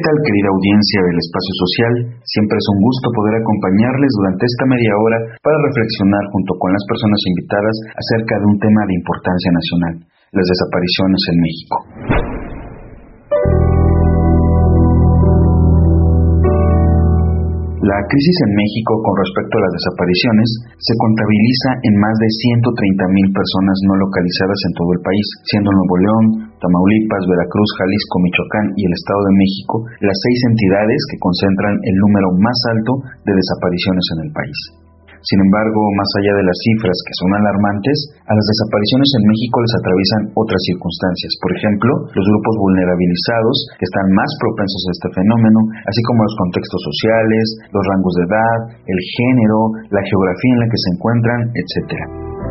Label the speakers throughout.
Speaker 1: tal, querida audiencia del Espacio Social? Siempre es un gusto poder acompañarles durante esta media hora para reflexionar junto con las personas invitadas acerca de un tema de importancia nacional, las desapariciones en México. La crisis en México con respecto a las desapariciones se contabiliza en más de 130,000 personas no localizadas en todo el país, siendo Nuevo León, Tamaulipas, Veracruz, Jalisco, Michoacán y el Estado de México las 6 entidades que concentran el número más alto de desapariciones en el país. Sin embargo, más allá de las cifras que son alarmantes, a las desapariciones en México les atraviesan otras circunstancias. Por ejemplo, los grupos vulnerabilizados que están más propensos a este fenómeno, así como los contextos sociales, los rangos de edad, el género, la geografía en la que se encuentran, etc.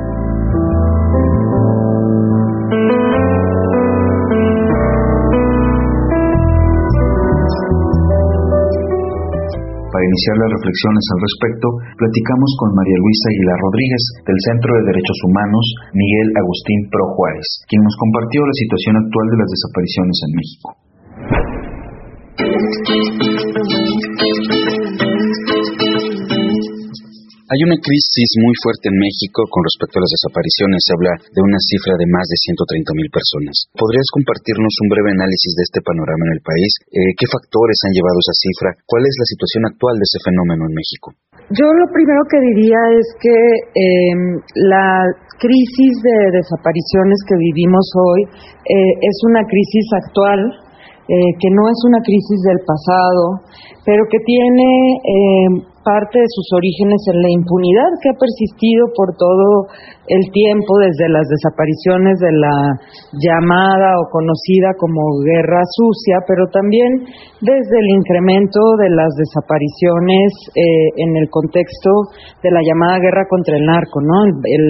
Speaker 1: Para iniciar las reflexiones al respecto, platicamos con María Luisa Aguilar Rodríguez, del Centro de Derechos Humanos Miguel Agustín Pro Juárez, quien nos compartió la situación actual de las desapariciones en México.
Speaker 2: Hay una crisis muy fuerte en México con respecto a las desapariciones. Se habla de una cifra de más de 130,000 personas. ¿Podrías compartirnos un breve análisis de este panorama en el país? ¿Qué factores han llevado a esa cifra? ¿Cuál es la situación actual de ese fenómeno en México?
Speaker 3: Yo lo primero que diría es que la crisis de desapariciones que vivimos hoy es una crisis actual, que no es una crisis del pasado, pero que tiene parte de sus orígenes en la impunidad que ha persistido por todo el tiempo, desde las desapariciones de la llamada o conocida como guerra sucia, pero también desde el incremento de las desapariciones en el contexto de la llamada guerra contra el narco, ¿no?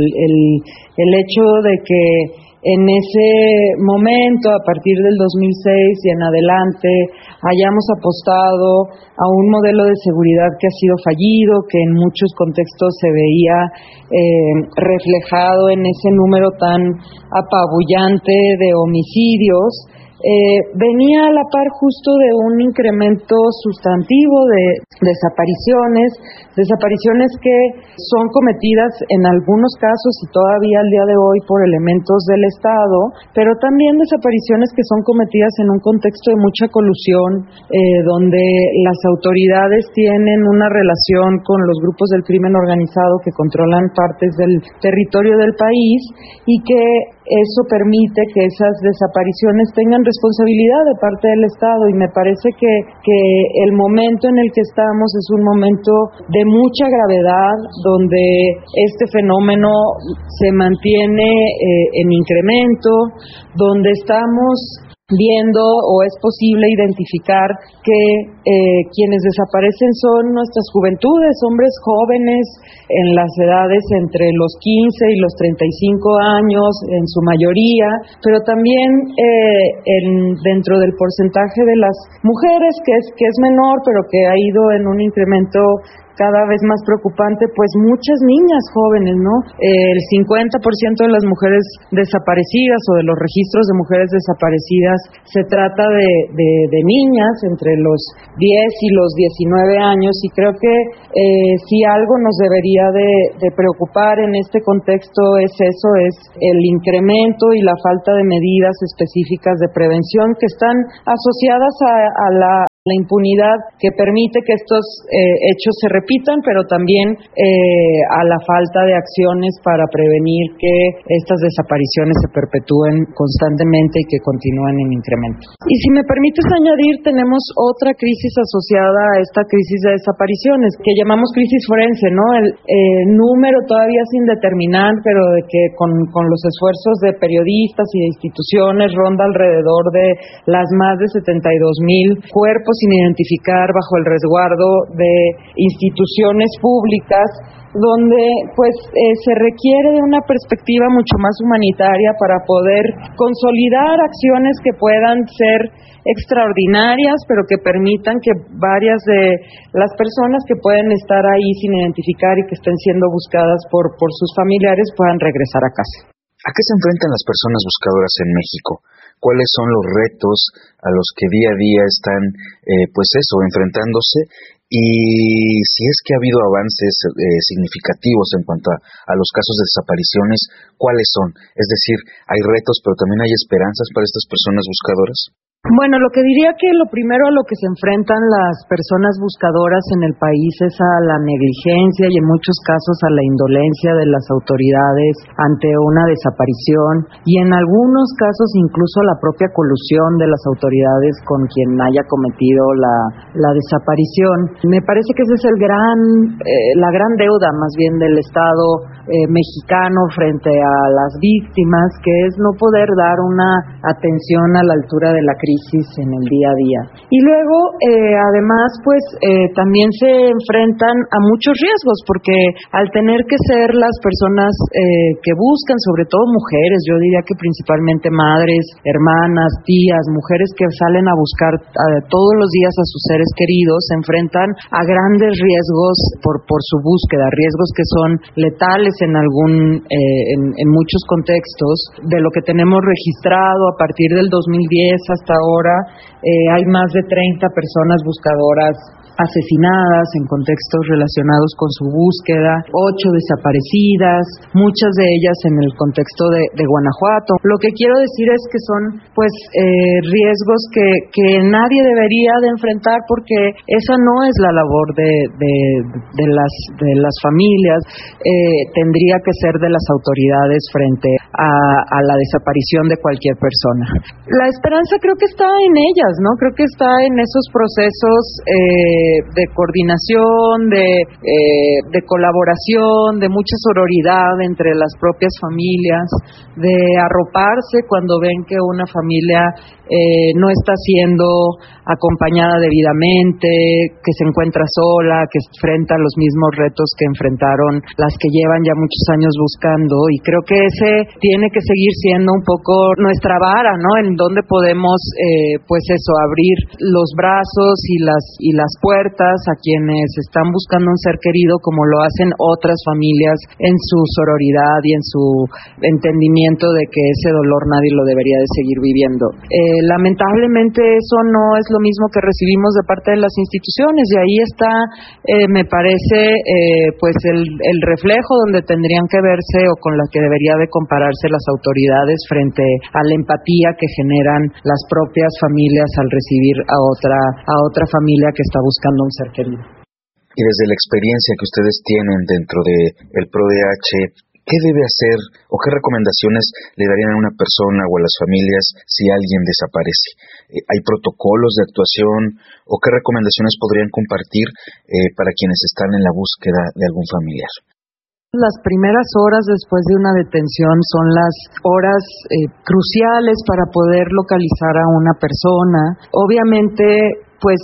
Speaker 3: El hecho de que en ese momento, a partir del 2006 y en adelante, hayamos apostado a un modelo de seguridad que ha sido fallido, que en muchos contextos se veía reflejado en ese número tan apabullante de homicidios, venía a la par justo de un incremento sustantivo de desapariciones que son cometidas en algunos casos y todavía al día de hoy por elementos del Estado, pero también desapariciones que son cometidas en un contexto de mucha colusión, donde las autoridades tienen una relación con los grupos del crimen organizado que controlan partes del territorio del país y que eso permite que esas desapariciones tengan responsabilidad de parte del Estado, y me parece que el momento en el que estamos es un momento de mucha gravedad, donde este fenómeno se mantiene en incremento, donde estamos viendo o es posible identificar que quienes desaparecen son nuestras juventudes, hombres jóvenes en las edades entre los 15 y los 35 años en su mayoría, pero también dentro del porcentaje de las mujeres que es menor, pero que ha ido en un incremento cada vez más preocupante, pues muchas niñas jóvenes, ¿no? El 50% de las mujeres desaparecidas o de los registros de mujeres desaparecidas se trata de niñas entre los 10 y los 19 años, y creo que si algo nos debería de preocupar en este contexto es eso, es el incremento y la falta de medidas específicas de prevención que están asociadas a la impunidad que permite que estos hechos se repitan, pero también a la falta de acciones para prevenir que estas desapariciones se perpetúen constantemente y que continúen en incremento. Y si me permites añadir, tenemos otra crisis asociada a esta crisis de desapariciones, que llamamos crisis forense, ¿no? El número todavía sin determinar, pero de que con los esfuerzos de periodistas y de instituciones ronda alrededor de las más de 72,000 cuerpos sin identificar bajo el resguardo de instituciones públicas, donde pues se requiere de una perspectiva mucho más humanitaria para poder consolidar acciones que puedan ser extraordinarias, pero que permitan que varias de las personas que pueden estar ahí sin identificar y que estén siendo buscadas por sus familiares puedan regresar a casa.
Speaker 2: ¿A qué se enfrentan las personas buscadoras en México? cuáles son los retos a los que día a día están, enfrentándose, y si es que ha habido avances significativos en cuanto a los casos de desapariciones, ¿cuáles son? Es decir, hay retos, pero también hay esperanzas para estas personas buscadoras.
Speaker 3: Bueno, lo que diría que lo primero a lo que se enfrentan las personas buscadoras en el país es a la negligencia y en muchos casos a la indolencia de las autoridades ante una desaparición y en algunos casos incluso a la propia colusión de las autoridades con quien haya cometido la desaparición. Me parece que ese es la gran deuda más bien del Estado mexicano frente a las víctimas, que es no poder dar una atención a la altura de la crisis en el día a día. Y luego, además, también se enfrentan a muchos riesgos, porque al tener que ser las personas que buscan, sobre todo mujeres, yo diría que principalmente madres, hermanas, tías, mujeres que salen a buscar todos los días a sus seres queridos, se enfrentan a grandes riesgos por su búsqueda, riesgos que son letales en muchos contextos. De lo que tenemos registrado a partir del 2010 hasta ahora, hay más de 30 personas buscadoras asesinadas en contextos relacionados con su búsqueda, 8 desaparecidas, muchas de ellas en el contexto de Guanajuato. Lo que quiero decir es que son riesgos que nadie debería de enfrentar, porque esa no es la labor de las familias, tendría que ser de las autoridades frente a la desaparición de cualquier persona. La esperanza creo que está en ellas, ¿no? Creo que está en esos procesos de coordinación, de colaboración, de mucha sororidad entre las propias familias, de arroparse cuando ven que una familia no está siendo acompañada debidamente, que se encuentra sola, que enfrenta los mismos retos que enfrentaron las que llevan ya muchos años buscando. Y creo que ese tiene que seguir siendo un poco nuestra vara, ¿no? En donde podemos abrir los brazos y las puertas a quienes están buscando un ser querido, como lo hacen otras familias en su sororidad y en su entendimiento de que ese dolor nadie lo debería de seguir viviendo. Lamentablemente eso no es lo mismo que recibimos de parte de las instituciones, y ahí está, me parece, el reflejo donde tendrían que verse, o con la que debería de compararse las autoridades frente a la empatía que generan las propias familias al recibir a otra familia que está buscando un ser querido.
Speaker 2: Y desde la experiencia que ustedes tienen dentro de el PRODH, ¿qué debe hacer o qué recomendaciones le darían a una persona o a las familias si alguien desaparece? ¿Hay protocolos de actuación o qué recomendaciones podrían compartir para quienes están en la búsqueda de algún familiar?
Speaker 3: Las primeras horas después de una detención son las horas cruciales para poder localizar a una persona. Obviamente,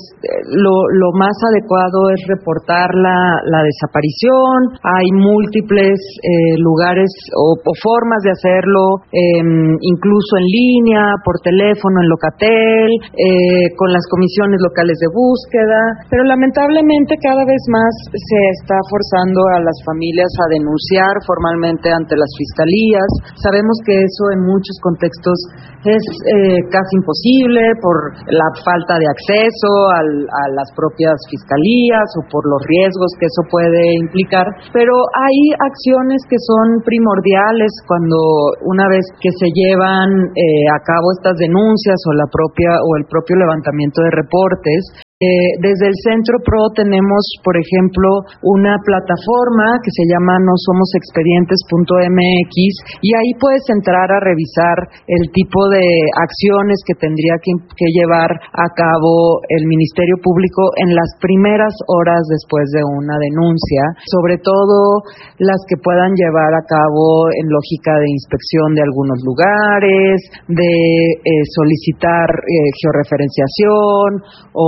Speaker 3: lo más adecuado es reportar la desaparición. Hay múltiples lugares o formas de hacerlo, incluso en línea, por teléfono, en Locatel, con las comisiones locales de búsqueda, pero lamentablemente cada vez más se está forzando a las familias a denunciar formalmente ante las fiscalías. Sabemos que eso en muchos contextos es casi imposible por la falta de acceso a las propias fiscalías o por los riesgos que eso puede implicar, pero hay acciones que son primordiales cuando una vez que se llevan a cabo estas denuncias o el propio levantamiento de reportes. Desde el Centro PRO tenemos, por ejemplo, una plataforma que se llama nosomosexpedientes.mx, y ahí puedes entrar a revisar el tipo de acciones que tendría que llevar a cabo el Ministerio Público en las primeras horas después de una denuncia, sobre todo las que puedan llevar a cabo en lógica de inspección de algunos lugares, de solicitar georreferenciación o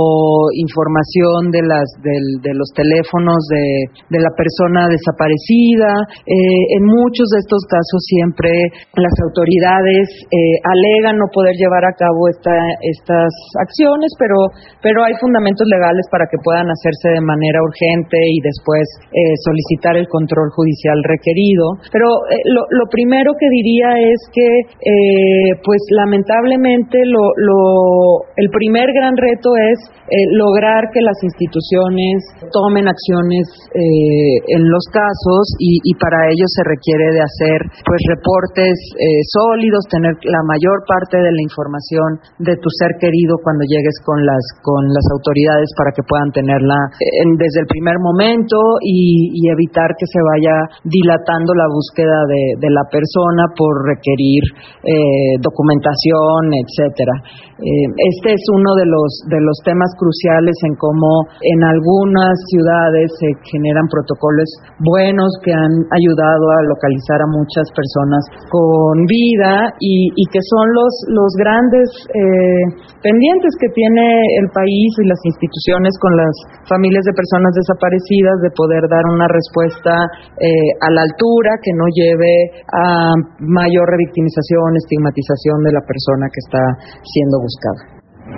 Speaker 3: información de los teléfonos de la persona desaparecida. En muchos de estos casos siempre las autoridades alegan no poder llevar a cabo estas acciones, pero hay fundamentos legales para que puedan hacerse de manera urgente y después solicitar el control judicial requerido. Pero lo primero que diría es que pues lamentablemente el primer gran reto es lograr que las instituciones tomen acciones en los casos y para ello se requiere de hacer pues reportes sólidos, tener la mayor parte de la información de tu ser querido cuando llegues con las autoridades para que puedan tenerla desde el primer momento y evitar que se vaya dilatando la búsqueda de la persona por requerir documentación, etcétera. Este es uno de los temas cruciales en cómo en algunas ciudades se generan protocolos buenos que han ayudado a localizar a muchas personas con vida y que son los grandes pendientes que tiene el país y las instituciones con las familias de personas desaparecidas, de poder dar una respuesta a la altura que no lleve a mayor revictimización, estigmatización de la persona que está siendo buscada.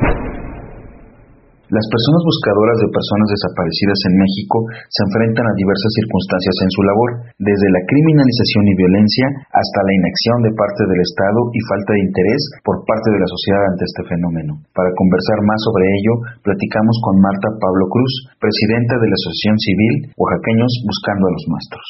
Speaker 1: Las personas buscadoras de personas desaparecidas en México se enfrentan a diversas circunstancias en su labor, desde la criminalización y violencia hasta la inacción de parte del Estado y falta de interés por parte de la sociedad ante este fenómeno. Para conversar más sobre ello, platicamos con Marta Pablo Cruz, presidenta de la Asociación Civil Oaxaqueños Buscando a los Nuestros.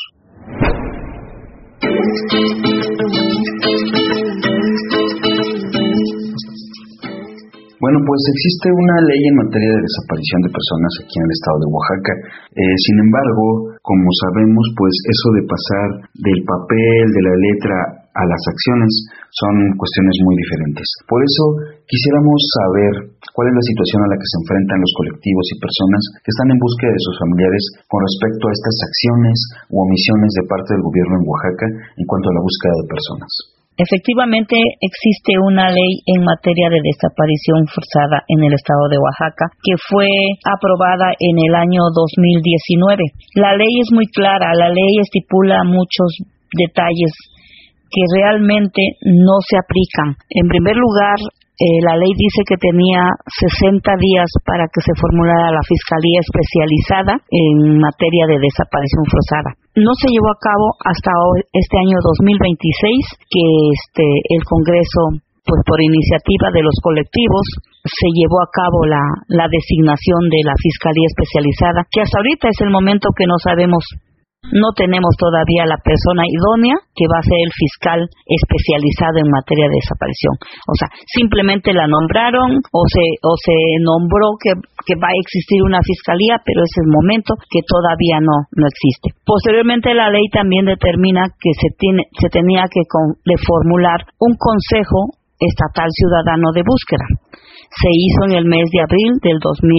Speaker 1: Bueno, pues existe una ley en materia de desaparición de personas aquí en el estado de Oaxaca. Sin embargo, como sabemos, pues eso de pasar del papel, de la letra a las acciones son cuestiones muy diferentes. Por eso quisiéramos saber cuál es la situación a la que se enfrentan los colectivos y personas que están en búsqueda de sus familiares con respecto a estas acciones u omisiones de parte del gobierno en Oaxaca en cuanto a la búsqueda de personas.
Speaker 4: Efectivamente, existe una ley en materia de desaparición forzada en el estado de Oaxaca que fue aprobada en el año 2019. La ley es muy clara, la ley estipula muchos detalles que realmente no se aplican. En primer lugar, la ley dice que tenía 60 días para que se formulara la Fiscalía Especializada en materia de desaparición forzada. No se llevó a cabo hasta este año 2026, que el Congreso, pues por iniciativa de los colectivos, se llevó a cabo la designación de la Fiscalía Especializada, que hasta ahorita es el momento que no sabemos. No tenemos todavía la persona idónea que va a ser el fiscal especializado en materia de desaparición. O sea, simplemente la nombraron o se nombró que va a existir una fiscalía, pero es el momento que todavía no existe. Posteriormente la ley también determina que se tenía que formular un Consejo Estatal Ciudadano de Búsqueda. Se hizo en el mes de abril del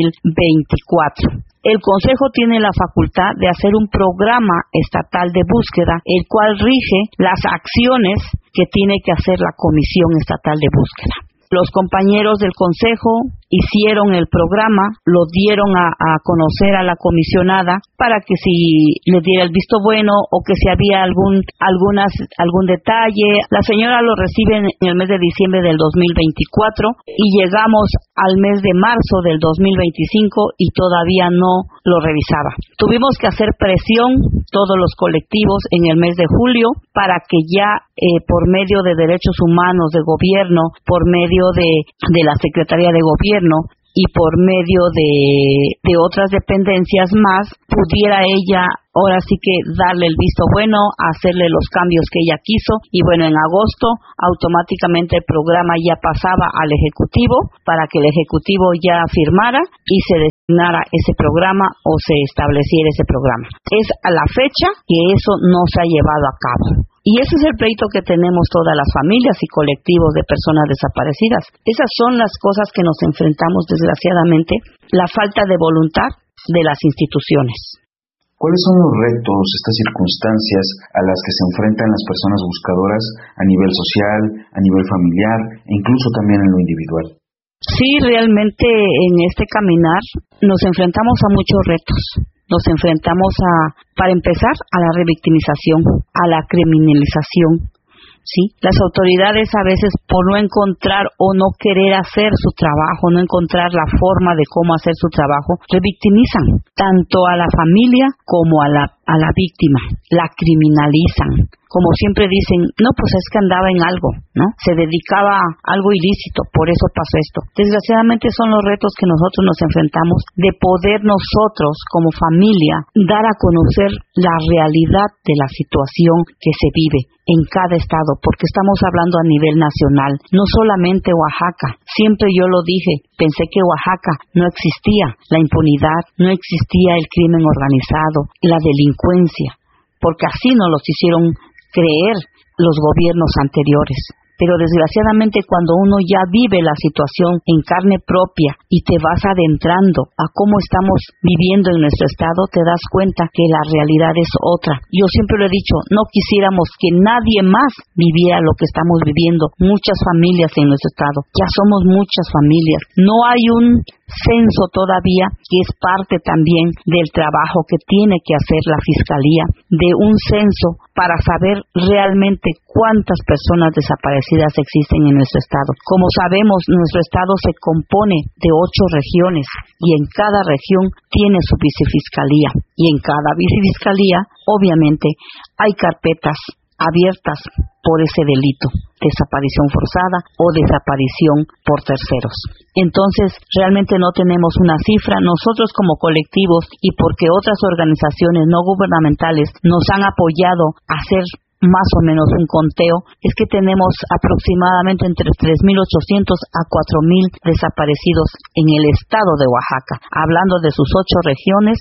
Speaker 4: 2024. El Consejo tiene la facultad de hacer un programa estatal de búsqueda, el cual rige las acciones que tiene que hacer la Comisión Estatal de Búsqueda. Los compañeros del Consejo hicieron el programa, lo dieron a conocer a la comisionada para que si le diera el visto bueno o que si había algún detalle. La señora lo recibe en el mes de diciembre del 2024 y llegamos al mes de marzo del 2025 y todavía no lo revisaba. Tuvimos que hacer presión todos los colectivos en el mes de julio para que ya por medio de derechos humanos de gobierno, por medio de la Secretaría de Gobierno y por medio de otras dependencias más, pudiera ella ahora sí que darle el visto bueno, hacerle los cambios que ella quiso, y bueno, en agosto automáticamente el programa ya pasaba al Ejecutivo para que el Ejecutivo ya firmara y se designara ese programa o se estableciera ese programa. Es a la fecha que eso no se ha llevado a cabo. Y ese es el pleito que tenemos todas las familias y colectivos de personas desaparecidas. Esas son las cosas que nos enfrentamos, desgraciadamente, la falta de voluntad de las instituciones.
Speaker 1: ¿Cuáles son los retos, estas circunstancias a las que se enfrentan las personas buscadoras a nivel social, a nivel familiar e incluso también en lo individual?
Speaker 4: Sí, realmente en este caminar nos enfrentamos a muchos retos. Nos enfrentamos para empezar, a la revictimización, a la criminalización. Sí, las autoridades a veces por no encontrar o no querer hacer su trabajo, no encontrar la forma de cómo hacer su trabajo, revictimizan tanto a la familia como a la víctima, la criminalizan. Como siempre dicen, no, pues es que andaba en algo, ¿no? Se dedicaba a algo ilícito, por eso pasó esto. Desgraciadamente son los retos que nosotros nos enfrentamos de poder nosotros como familia dar a conocer la realidad de la situación que se vive en cada estado, porque estamos hablando a nivel nacional, no solamente Oaxaca. Siempre yo lo dije, pensé que Oaxaca no existía la impunidad, no existía el crimen organizado, la delincuencia, porque así nos los hicieron creer los gobiernos anteriores. Pero desgraciadamente cuando uno ya vive la situación en carne propia y te vas adentrando a cómo estamos viviendo en nuestro estado, te das cuenta que la realidad es otra. Yo siempre lo he dicho, no quisiéramos que nadie más viviera lo que estamos viviendo. Muchas familias en nuestro estado, ya somos muchas familias. No hay un censo todavía, que es parte también del trabajo que tiene que hacer la Fiscalía, de un censo para saber realmente cuántas personas desaparecidas existen en nuestro estado. Como sabemos, nuestro estado se compone de 8 regiones y en cada región tiene su vicefiscalía, y en cada vicefiscalía obviamente hay carpetas abiertas por ese delito, desaparición forzada o desaparición por terceros. Entonces, realmente no tenemos una cifra. Nosotros como colectivos, y porque otras organizaciones no gubernamentales nos han apoyado a hacer más o menos un conteo, es que tenemos aproximadamente entre 3.800 a 4.000 desaparecidos en el estado de Oaxaca, hablando de sus 8 regiones,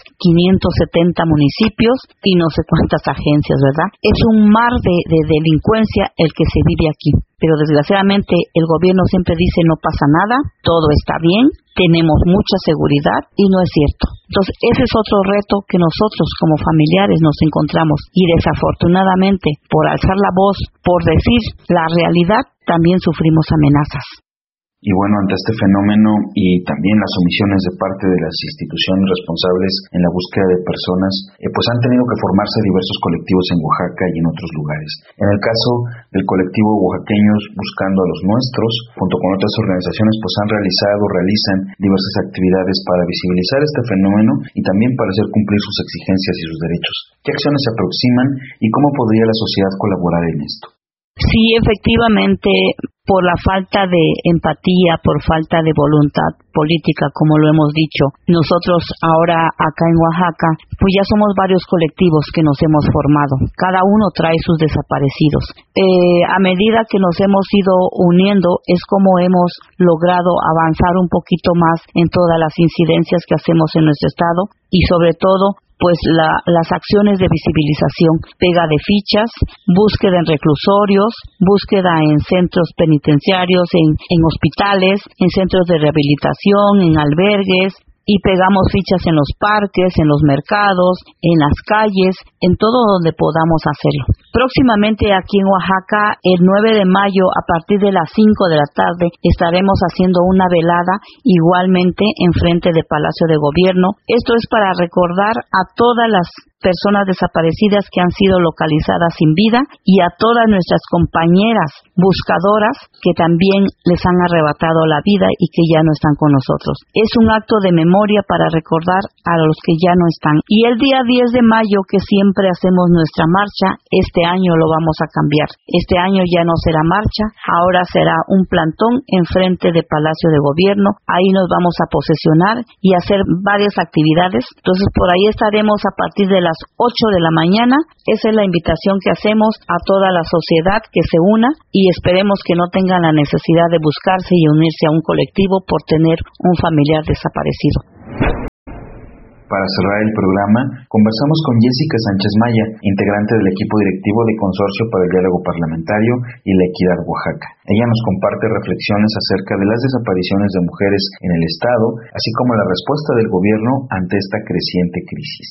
Speaker 4: 570 municipios y no sé cuántas agencias, ¿verdad? Es un mar de delincuencia el que se vive aquí. Pero desgraciadamente el gobierno siempre dice no pasa nada, todo está bien, tenemos mucha seguridad, y no es cierto. Entonces ese es otro reto que nosotros como familiares nos encontramos, y desafortunadamente por alzar la voz, por decir la realidad, también sufrimos amenazas.
Speaker 1: Y bueno, ante este fenómeno y también las omisiones de parte de las instituciones responsables en la búsqueda de personas, pues han tenido que formarse diversos colectivos en Oaxaca y en otros lugares. En el caso del colectivo Oaxaqueños Buscando a los Nuestros, junto con otras organizaciones, pues realizan diversas actividades para visibilizar este fenómeno y también para hacer cumplir sus exigencias y sus derechos. ¿Qué acciones se aproximan y cómo podría la sociedad colaborar en esto?
Speaker 4: Sí, efectivamente, por la falta de empatía, por falta de voluntad política, como lo hemos dicho, nosotros ahora acá en Oaxaca, pues ya somos varios colectivos que nos hemos formado. Cada uno trae sus desaparecidos. A medida que nos hemos ido uniendo, es como hemos logrado avanzar un poquito más en todas las incidencias que hacemos en nuestro estado, y sobre todo pues las acciones de visibilización, pega de fichas, búsqueda en reclusorios, búsqueda en centros penitenciarios, en hospitales, en centros de rehabilitación, en albergues, y pegamos fichas en los parques, en los mercados, en las calles, en todo donde podamos hacerlo. Próximamente aquí en Oaxaca, el 9 de mayo, a partir de las 5 de la tarde, estaremos haciendo una velada igualmente enfrente del Palacio de Gobierno. Esto es para recordar a todas las personas desaparecidas que han sido localizadas sin vida, y a todas nuestras compañeras buscadoras que también les han arrebatado la vida y que ya no están con nosotros. Es un acto de memoria para recordar a los que ya no están. Y el día 10 de mayo, que siempre hacemos nuestra marcha, este año lo vamos a cambiar. Este año ya no será marcha, ahora será un plantón enfrente del Palacio de Gobierno. Ahí nos vamos a posesionar y hacer varias actividades. Entonces por ahí estaremos a partir de las 8 de la mañana. Esa es la invitación que hacemos a toda la sociedad que se una, y esperemos que no tengan la necesidad de buscarse y unirse a un colectivo por tener un familiar desaparecido.
Speaker 1: Para cerrar el programa, conversamos con Jessica Sánchez Maya, integrante del equipo directivo de Consorcio para el Diálogo Parlamentario y la Equidad Oaxaca. Ella nos comparte reflexiones acerca de las desapariciones de mujeres en el Estado, así como la respuesta del gobierno ante esta creciente crisis.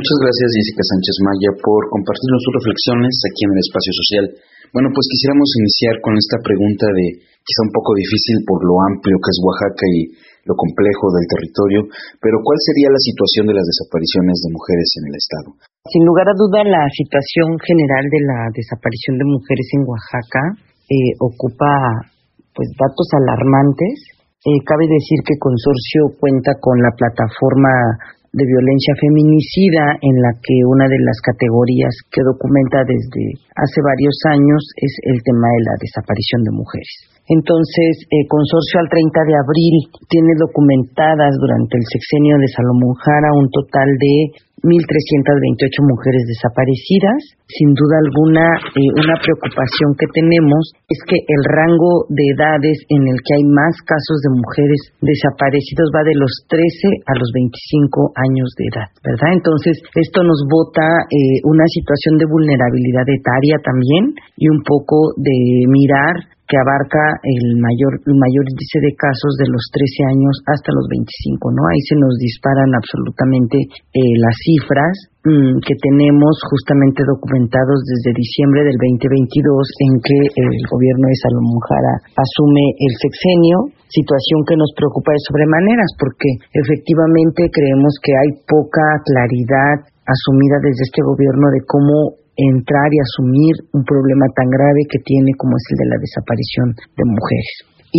Speaker 2: Muchas gracias, Jessica Sánchez Maya, por compartirnos sus reflexiones aquí en el Espacio Social. Bueno, pues quisiéramos iniciar con esta pregunta quizá un poco difícil por lo amplio que es Oaxaca y lo complejo del territorio, pero ¿cuál sería la situación de las desapariciones de mujeres en el estado?
Speaker 5: Sin lugar a duda, la situación general de la desaparición de mujeres en Oaxaca ocupa pues datos alarmantes. Cabe decir que Consorcio cuenta con la plataforma de violencia feminicida, en la que una de las categorías que documenta desde hace varios años es el tema de la desaparición de mujeres. Entonces, Consorcio al 30 de abril tiene documentadas durante el sexenio de Salomón Jara un total de 1,328 mujeres desaparecidas. Sin duda alguna, una preocupación que tenemos es que el rango de edades en el que hay más casos de mujeres desaparecidas va de los 13 a los 25 años de edad, ¿verdad? Entonces, esto nos bota una situación de vulnerabilidad etaria también y un poco de mirar que abarca el mayor índice de casos de los 13 años hasta los 25, ¿no? Ahí se nos disparan absolutamente las cifras que tenemos justamente documentados desde diciembre del 2022, en que el gobierno de Salomón Jara asume el sexenio, situación que nos preocupa de sobremaneras, porque efectivamente creemos que hay poca claridad asumida desde este gobierno de cómo entrar y asumir un problema tan grave que tiene como es el de la desaparición de mujeres.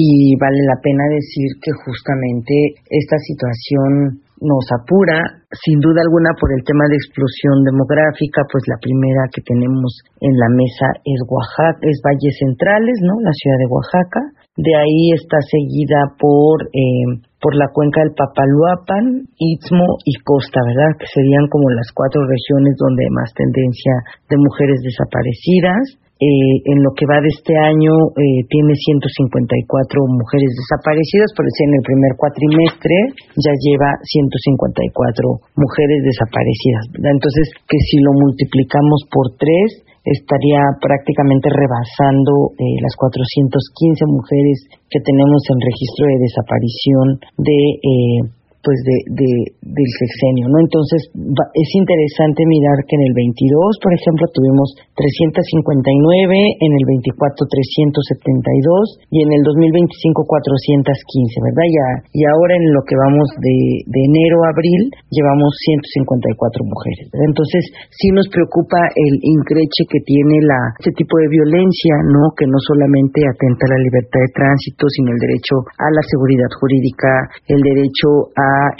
Speaker 5: Y vale la pena decir que justamente esta situación nos apura, sin duda alguna, por el tema de explosión demográfica. Pues la primera que tenemos en la mesa es Oaxaca, es Valles Centrales, ¿no? La ciudad de Oaxaca. De ahí está seguida por la cuenca del Papaloapan, Istmo y Costa, ¿verdad? Que serían como las 4 regiones donde hay más tendencia de mujeres desaparecidas. En lo que va de este año tiene 154 mujeres desaparecidas, pero en el primer cuatrimestre ya lleva 154 mujeres desaparecidas, ¿verdad? Entonces, que si lo multiplicamos por 3, estaría prácticamente rebasando las 415 mujeres que tenemos en registro de desaparición del sexenio, ¿no? Entonces, es interesante mirar que en el 22, por ejemplo, tuvimos 359, en el 24 372 y en el 2025 415, ¿verdad? Y ahora en lo que vamos de enero a abril llevamos 154 mujeres, ¿verdad? Entonces, sí nos preocupa el increche que tiene este tipo de violencia, ¿no? Que no solamente atenta a la libertad de tránsito, sino el derecho a la seguridad jurídica, el derecho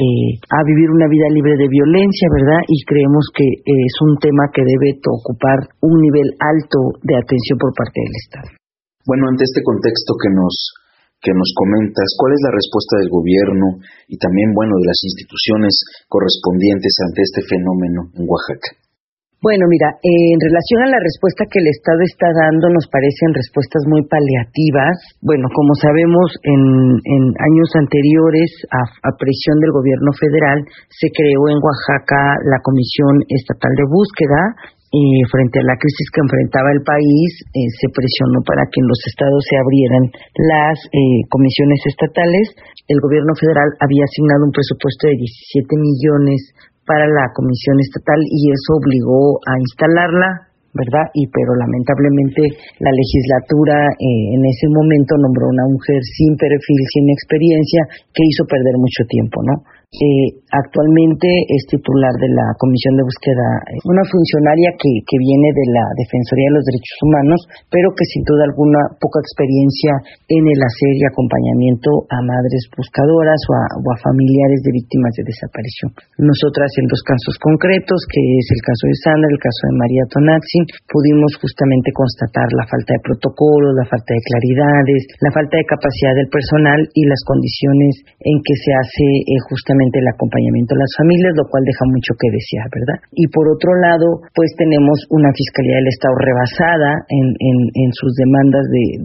Speaker 5: a vivir una vida libre de violencia, ¿verdad? Y creemos que es un tema que debe ocupar un nivel alto de atención por parte del Estado.
Speaker 2: Bueno, ante este contexto que nos comentas, ¿cuál es la respuesta del gobierno y también, bueno, de las instituciones correspondientes ante este fenómeno en Oaxaca?
Speaker 5: Bueno, mira, en relación a la respuesta que el Estado está dando, nos parecen respuestas muy paliativas. Bueno, como sabemos, en años anteriores, a presión del gobierno federal, se creó en Oaxaca la Comisión Estatal de Búsqueda. Frente a la crisis que enfrentaba el país, se presionó para que en los estados se abrieran las comisiones estatales. El gobierno federal había asignado un presupuesto de 17 millones para la comisión estatal y eso obligó a instalarla, ¿verdad? Pero lamentablemente la legislatura en ese momento nombró una mujer sin perfil, sin experiencia, que hizo perder mucho tiempo, ¿no? Actualmente es titular de la Comisión de Búsqueda, una funcionaria que viene de la Defensoría de los Derechos Humanos, pero que sin duda alguna poca experiencia en el hacer y acompañamiento a madres buscadoras o a familiares de víctimas de desaparición. Nosotras, en 2 casos concretos, que es el caso de Sandra, el caso de María Tonatzin, pudimos justamente constatar la falta de protocolos, la falta de claridades, la falta de capacidad del personal y las condiciones en que se hace justamente el acompañamiento a las familias, lo cual deja mucho que desear, ¿verdad? Y por otro lado, pues tenemos una Fiscalía del Estado rebasada en sus demandas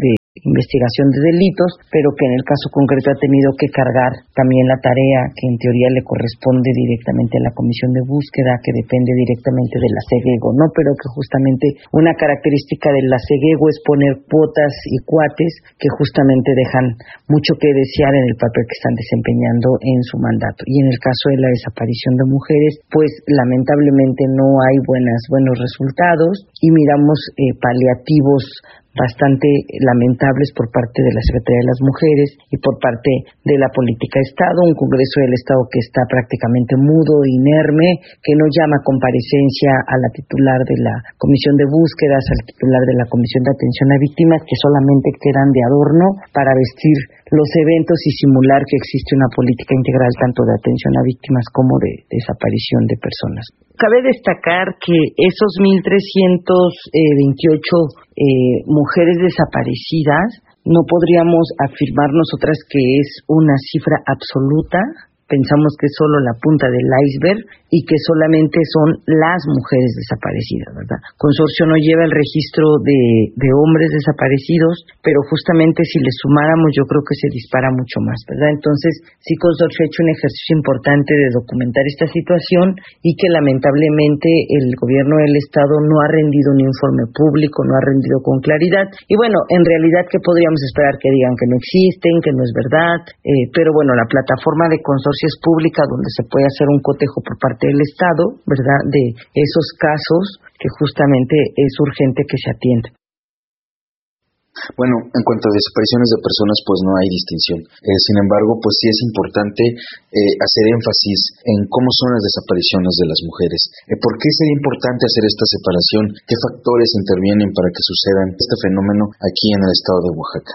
Speaker 5: investigación de delitos, pero que en el caso concreto ha tenido que cargar también la tarea que en teoría le corresponde directamente a la Comisión de Búsqueda, que depende directamente de la SEGEGO, ¿no? Pero que justamente una característica de la SEGEGO es poner cuotas y cuates que justamente dejan mucho que desear en el papel que están desempeñando en su mandato. Y en el caso de la desaparición de mujeres, pues lamentablemente no hay buenos resultados y miramos paliativos bastante lamentables por parte de la Secretaría de las Mujeres y por parte de la política de Estado, un Congreso del Estado que está prácticamente mudo, inerme, que no llama a comparecencia a la titular de la Comisión de Búsquedas, al titular de la Comisión de Atención a Víctimas, que solamente quedan de adorno para vestir los eventos y simular que existe una política integral tanto de atención a víctimas como de desaparición de personas. Cabe destacar que esos 1.328 mujeres desaparecidas no podríamos afirmar nosotras que es una cifra absoluta. Pensamos que es solo la punta del iceberg y que solamente son las mujeres desaparecidas, ¿verdad? Consorcio no lleva el registro de hombres desaparecidos, pero justamente si le sumáramos yo creo que se dispara mucho más, ¿verdad? Entonces, sí, Consorcio ha hecho un ejercicio importante de documentar esta situación y que lamentablemente el gobierno del Estado no ha rendido un informe público, no ha rendido con claridad. Y bueno, en realidad, ¿qué podríamos esperar? Que digan que no existen, que no es verdad, pero bueno, la plataforma de Consorcio es pública, donde se puede hacer un cotejo por parte del Estado, ¿verdad?, de esos casos que justamente es urgente que se atiendan.
Speaker 2: Bueno, en cuanto a desapariciones de personas, pues no hay distinción. Sin embargo, pues sí es importante hacer énfasis en cómo son las desapariciones de las mujeres. ¿Por qué sería importante hacer esta separación? ¿Qué factores intervienen para que sucedan este fenómeno aquí en el estado de Oaxaca?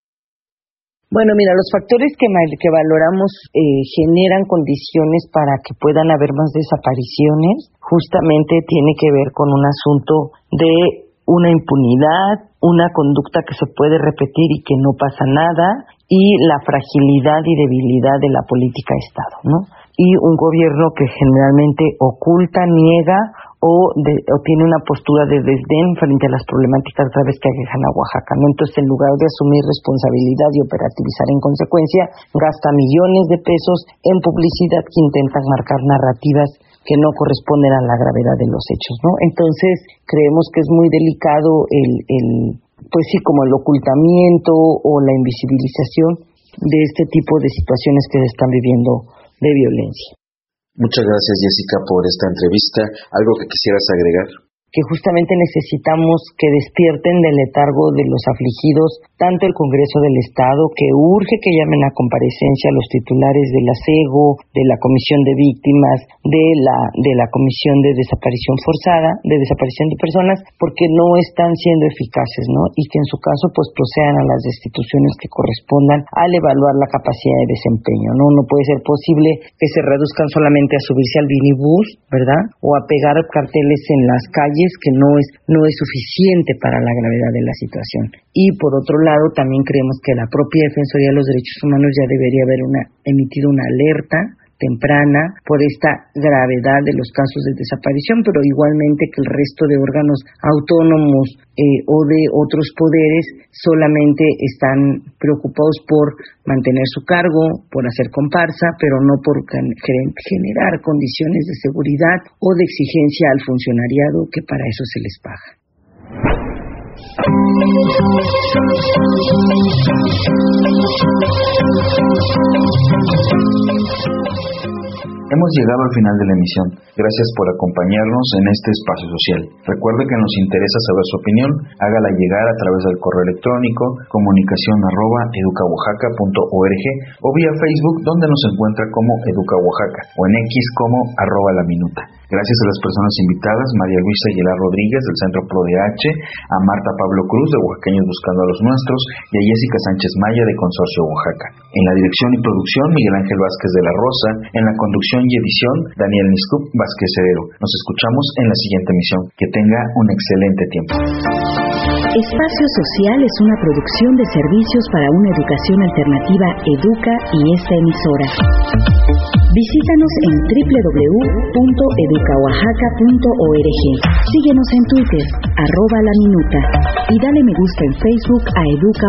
Speaker 5: Bueno, mira, los factores que valoramos generan condiciones para que puedan haber más desapariciones. Justamente tiene que ver con un asunto de una impunidad, una conducta que se puede repetir y que no pasa nada, y la fragilidad y debilidad de la política de Estado, ¿no? Y un gobierno que generalmente oculta, niega o tiene una postura de desdén frente a las problemáticas graves que aquejan a Oaxaca, ¿no? Entonces, en lugar de asumir responsabilidad y operativizar en consecuencia, gasta millones de pesos en publicidad que intentan marcar narrativas que no corresponden a la gravedad de los hechos, ¿no? Entonces, creemos que es muy delicado pues sí, como el ocultamiento o la invisibilización de este tipo de situaciones que se están viviendo de violencia.
Speaker 2: Muchas gracias, Jessica, por esta entrevista. ¿Algo que quisieras agregar?
Speaker 5: Que justamente necesitamos que despierten del letargo de los afligidos, tanto el Congreso del Estado, que urge que llamen a comparecencia a los titulares de la SEGO, de la Comisión de Víctimas, de la Comisión de Desaparición Forzada, de Desaparición de Personas, porque no están siendo eficaces, ¿no? Y que en su caso pues procedan a las destituciones que correspondan al evaluar la capacidad de desempeño, ¿no? No puede ser posible que se reduzcan solamente a subirse al minibús, ¿verdad? O a pegar carteles en las calles, que no es suficiente para la gravedad de la situación. Y por otro lado, también creemos que la propia Defensoría de los Derechos Humanos ya debería haber emitido una alerta temprana por esta gravedad de los casos de desaparición, pero igualmente que el resto de órganos autónomos o de otros poderes solamente están preocupados por mantener su cargo, por hacer comparsa, pero no por generar condiciones de seguridad o de exigencia al funcionariado, que para eso se les paga.
Speaker 1: Hemos llegado al final de la emisión. Gracias por acompañarnos en este espacio social. Recuerde que nos interesa saber su opinión. Hágala llegar a través del correo electrónico comunicacion@educaoaxaca.org o vía Facebook, donde nos encuentra como Educa Oaxaca, o en X como @laminuta. Gracias a las personas invitadas: María Luisa Aguilar Rodríguez del Centro ProDH, a Marta Pablo Cruz de Oaxaqueños Buscando a los Nuestros y a Jessica Sánchez Maya de Consorcio Oaxaca. En la dirección y producción, Miguel Ángel Vázquez de la Rosa. En la conducción y edición, Daniel Niscup Vázquez Cedero. Nos escuchamos en la siguiente emisión. Que tenga un excelente tiempo.
Speaker 6: Espacio Social es una producción de Servicios para una Educación Alternativa Educa y esta emisora. Visítanos en www.educaoaxaca.org. Síguenos en Twitter, @laminuta, y dale me gusta en Facebook a Educa